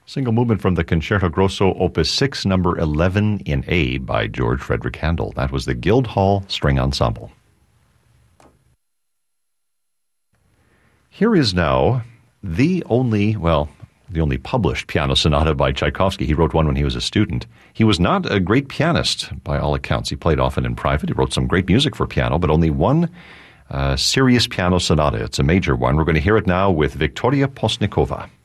Single movement from the Concerto Grosso, Opus 6, number 11 in A by George Frederick Handel. That was the Guildhall String Ensemble. Here is now the only published piano sonata by Tchaikovsky. He wrote one when he was a student. He was not a great pianist by all accounts. He played often in private. He wrote some great music for piano, but only one serious piano sonata. It's a major one. We're going to hear it now with Victoria Postnikova.